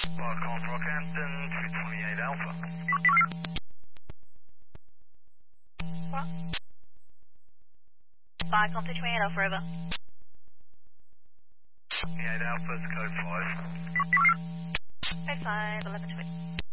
Park on Rockhampton, 228 Alpha. What? Park on 228 Alpha, over. 28 Alpha's code 5. Code 5, 11 to